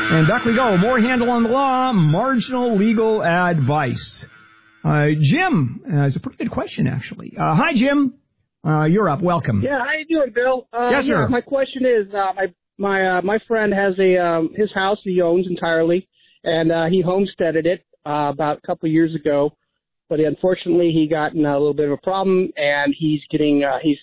And back we go. More Handel on the Law, marginal legal advice. Jim has a pretty good question, actually. Hi, Jim. You're up. Welcome. Yeah, how you doing, Bill? Yes, sir. Yeah, my question is, my friend has his house he owns entirely, and he homesteaded it about a couple of years ago, but unfortunately he got in a little bit of a problem, and he's getting in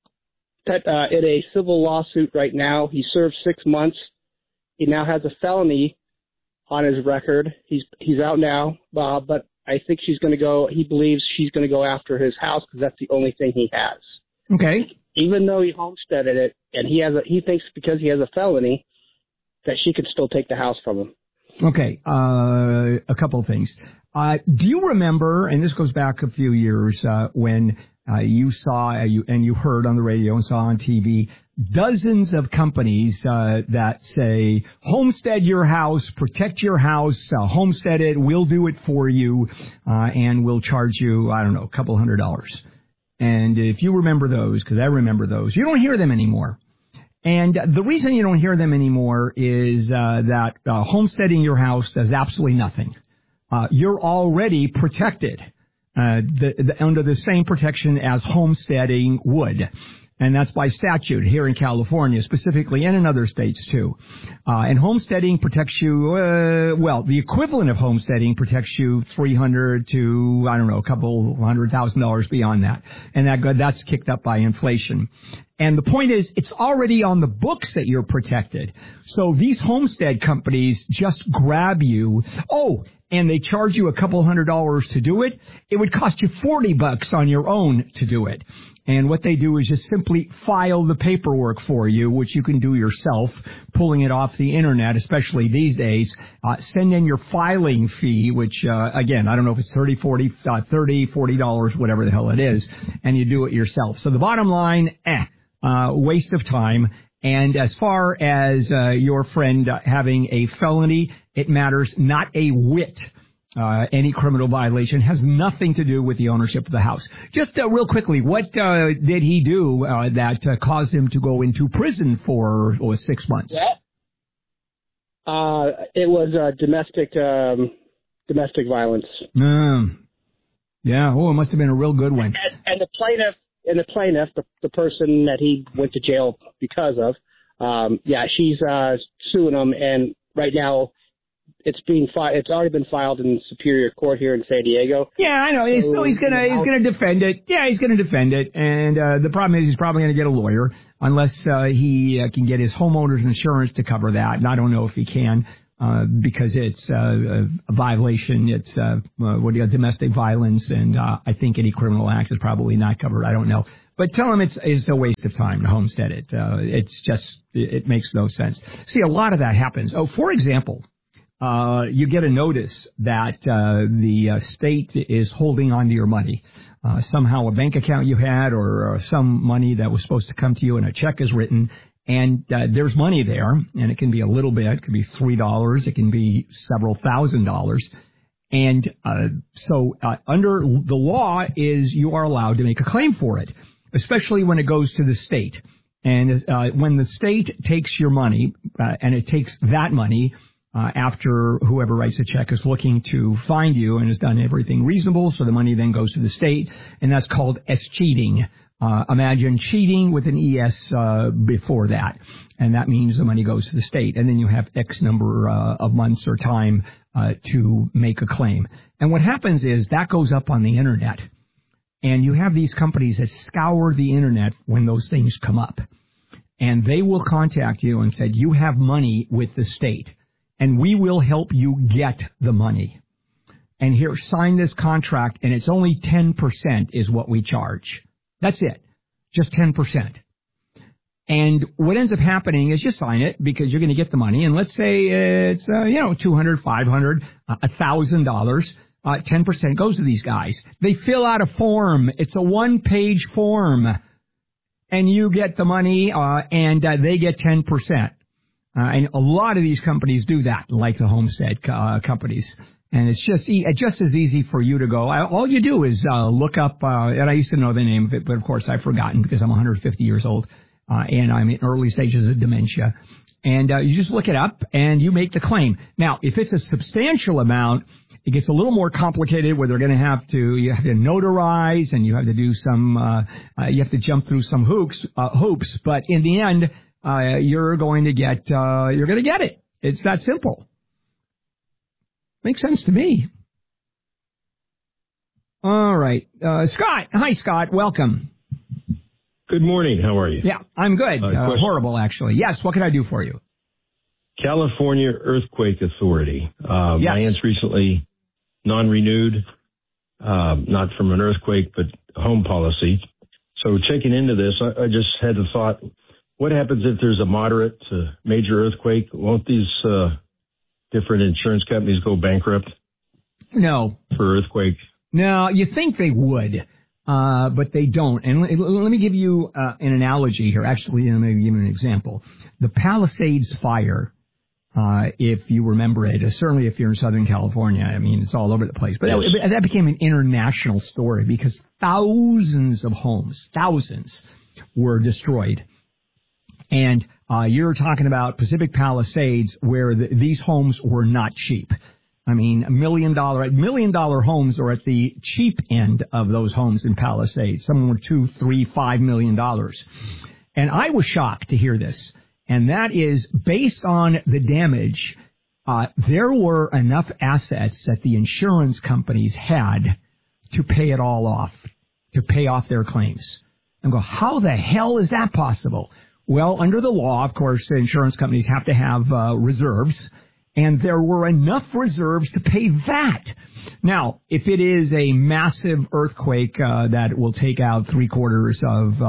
a civil lawsuit right now. He served 6 months. He now has a felony on his record. He's out now, but I think he believes she's going to go after his house because that's the only thing he has. Okay. Even though he homesteaded it, and he thinks because he has a felony that she could still take the house from him. Okay. A couple of things. Do you remember, and this goes back a few years, when you saw and you heard on the radio and saw on TV dozens of companies that say, homestead your house, protect your house, homestead it, we'll do it for you, and we'll charge you, I don't know, a couple $100. And if you remember those, because I remember those, you don't hear them anymore. And the reason you don't hear them anymore is that homesteading your house does absolutely nothing. You're already protected under the same protection as homesteading would. And that's by statute here in California specifically, and in other states too. And homesteading protects you, the equivalent of homesteading protects you $300 to, I don't know, a couple $100,000 beyond that. And that's kicked up by inflation. And the point is, it's already on the books that you're protected. So these homestead companies just grab you. Oh, and they charge you a couple $100 to do it. It would cost you $40 on your own to do it. And what they do is just simply file the paperwork for you, which you can do yourself, pulling it off the internet, especially these days. Send in your filing fee, which, again, I don't know if it's $40, whatever the hell it is, and you do it yourself. So the bottom line, waste of time. And as far as your friend having a felony, it matters not a whit. Any criminal violation has nothing to do with the ownership of the house. Just real quickly, what did he do that caused him to go into prison for 6 months? Yeah. It was domestic violence. Yeah. Oh, it must have been a real good one. And the plaintiff, the person that he went to jail because of, she's suing him, and right now it's already been filed in Superior Court here in San Diego. Yeah, I know. So he's gonna defend it. Yeah, he's gonna defend it. And the problem is he's probably gonna get a lawyer unless he can get his homeowner's insurance to cover that. And I don't know if he can because it's a violation. It's domestic violence, and I think any criminal act is probably not covered. I don't know. But tell him it's a waste of time to homestead it. It makes no sense. See, a lot of that happens. Oh, for example, you get a notice that the state is holding on to your money. Somehow a bank account you had or some money that was supposed to come to you and a check is written, and there's money there, and it can be a little bit. It can be $3. It can be several $1,000s. And so under the law is you are allowed to make a claim for it, especially when it goes to the state. And when the state takes your money and it takes that money after whoever writes the check is looking to find you and has done everything reasonable, so the money then goes to the state, and that's called escheating. Imagine cheating with an ES before that, and that means the money goes to the state, and then you have X number of months or time to make a claim. And what happens is that goes up on the internet, and you have these companies that scour the internet when those things come up, and they will contact you and say, you have money with the state, and we will help you get the money. And here, sign this contract, and it's only 10% is what we charge. That's it. Just 10%. And what ends up happening is you sign it because you're going to get the money. And let's say it's, $200, $500, $1,000. 10% goes to these guys. They fill out a form. It's a 1-page form. And you get the money, and they get 10%. And a lot of these companies do that, like the homestead companies. And it's just as easy for you to go. All you do is look up, and I used to know the name of it, but of course I've forgotten because I'm 150 years old, and I'm in early stages of dementia. And you just look it up and you make the claim. Now, if it's a substantial amount, it gets a little more complicated where you have to notarize and you have to do you have to jump through some hoops. But in the end, you're going to get it. It's that simple. Makes sense to me. All right. Scott. Hi, Scott. Welcome. Good morning. How are you? Yeah, I'm good. Horrible, actually. Yes, what can I do for you? California Earthquake Authority. Yes. My aunt's recently non-renewed, not from an earthquake, but home policy. So checking into this, I just had the thought, what happens if there's a moderate to major earthquake? Won't these different insurance companies go bankrupt? No. For earthquake? No, you think they would, but they don't. And let me give you an analogy here. Actually, let me give you an example. The Palisades fire, if you remember it, certainly if you're in Southern California, I mean, it's all over the place. But yes. that became an international story because thousands of homes, were destroyed. And you're talking about Pacific Palisades where these homes were not cheap. I mean, $1 million homes are at the cheap end of those homes in Palisades. Some were $2, $3, $5 million. And I was shocked to hear this. And that is based on the damage. There were enough assets that the insurance companies had to pay it all off, to pay off their claims. And go, how the hell is that possible? Well, under the law, of course, the insurance companies have to have reserves. And there were enough reserves to pay that. Now, if it is a massive earthquake that will take out 3/4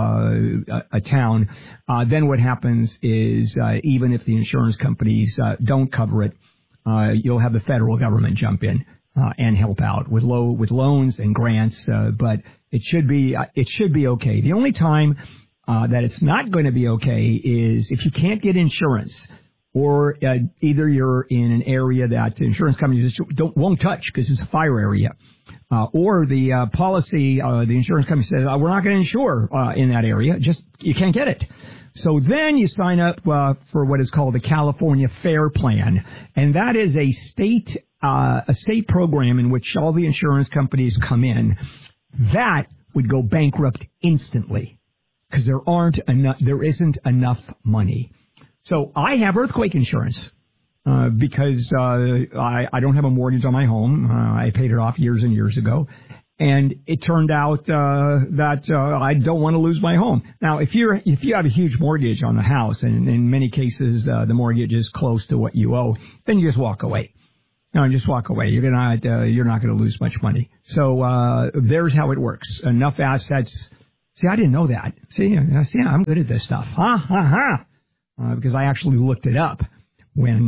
of a town, then what happens is even if the insurance companies don't cover it, you'll have the federal government jump in and help out with loans and grants. But it should be okay. The only time that it's not going to be okay is if you can't get insurance. Or either you're in an area that insurance companies just won't touch because it's a fire area, or the the insurance company says we're not going to insure in that area. Just you can't get it. So then you sign up for what is called the California Fair Plan, and that is a state program in which all the insurance companies come in. That would go bankrupt instantly because there isn't enough money. So I have earthquake insurance because I don't have a mortgage on my home. I paid it off years and years ago. And it turned out that I don't want to lose my home. Now, if you have a huge mortgage on the house, and in many cases the mortgage is close to what you owe, then you just walk away. No, just walk away. You're not going to lose much money. So there's how it works. Enough assets. See, I didn't know that. See, I'm good at this stuff. Because I actually looked it up when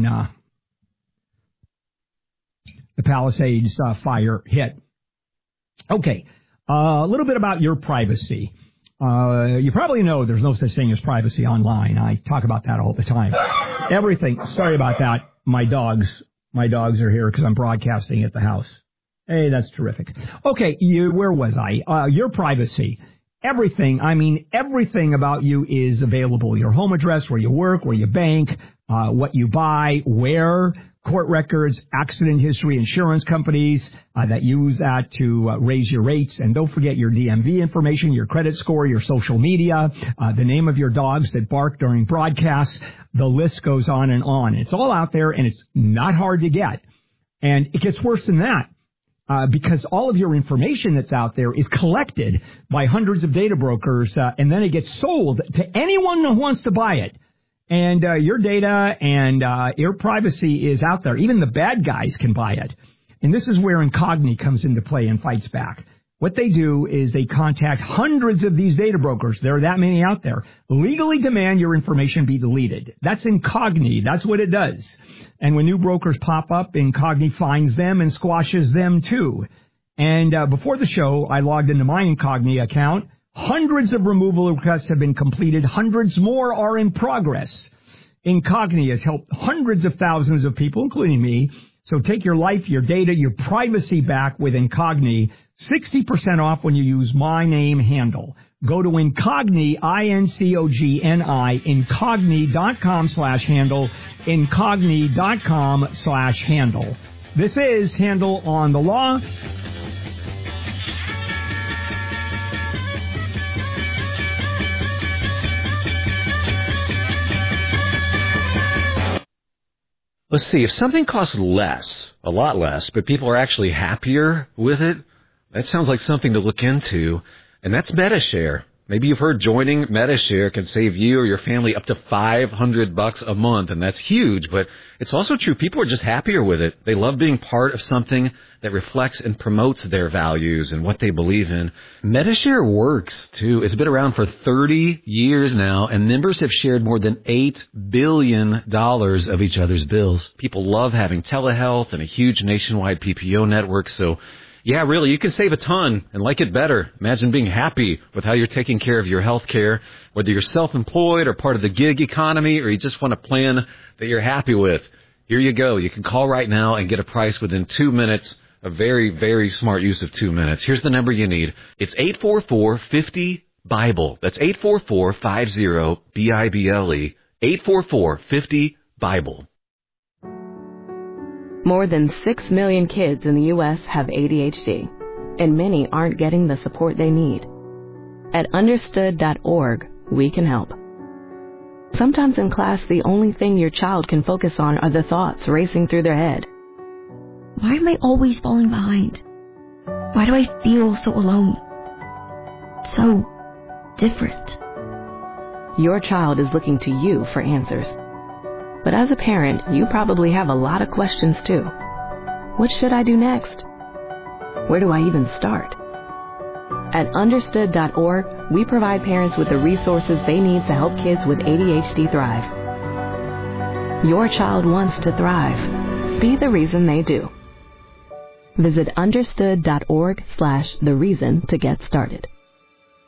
the Palisades fire hit. Okay, a little bit about your privacy. You probably know there's no such thing as privacy online. I talk about that all the time. Everything. Sorry about that. My dogs are here because I'm broadcasting at the house. Hey, that's terrific. Okay, where was I? Your privacy. Everything about you is available. Your home address, where you work, where you bank, what you buy, where, court records, accident history, insurance companies that use that to raise your rates. And don't forget your DMV information, your credit score, your social media, the name of your dogs that bark during broadcasts. The list goes on and on. It's all out there, and it's not hard to get. And it gets worse than that. Because all of your information that's out there is collected by hundreds of data brokers, and then it gets sold to anyone who wants to buy it. And your data and your privacy is out there. Even the bad guys can buy it. And this is where Incogni comes into play and fights back. What they do is they contact hundreds of these data brokers. There are that many out there. Legally demand your information be deleted. That's Incogni. That's what it does. And when new brokers pop up, Incogni finds them and squashes them too. And before the show, I logged into my Incogni account. Hundreds of removal requests have been completed. Hundreds more are in progress. Incogni has helped hundreds of thousands of people, including me. So take your life, your data, your privacy back with Incogni. 60% off when you use my name handle. Go to Incogni, INCOGNI, Incogni.com/handle, Incogni.com/handle. This is Handle on the Law. Let's see, if something costs less, a lot less, but people are actually happier with it, that sounds like something to look into, and that's Medi-Share. Maybe you've heard joining Medi-Share can save you or your family up to $500 a month, and that's huge, but it's also true. People are just happier with it. They love being part of something that reflects and promotes their values and what they believe in. Medi-Share works, too. It's been around for 30 years now, and members have shared more than $8 billion of each other's bills. People love having telehealth and a huge nationwide PPO network, so yeah, really, you can save a ton and like it better. Imagine being happy with how you're taking care of your health care, whether you're self-employed or part of the gig economy, or you just want a plan that you're happy with. Here you go. You can call right now and get a price within 2 minutes. A very, very smart use of 2 minutes. Here's the number you need. It's 844-50-BIBLE. That's 844-50-BIBLE. 844-50-BIBLE. More than 6 million kids in the U.S. have ADHD, and many aren't getting the support they need. At Understood.org, we can help. Sometimes in class, the only thing your child can focus on are the thoughts racing through their head. Why am I always falling behind? Why do I feel so alone? So different. Your child is looking to you for answers. But as a parent, you probably have a lot of questions too. What should I do next? Where do I even start? At Understood.org, we provide parents with the resources they need to help kids with ADHD thrive. Your child wants to thrive. Be the reason they do. Visit Understood.org/thereason to get started.